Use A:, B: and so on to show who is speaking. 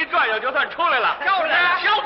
A: 一转悠就算出来了。
B: 就是，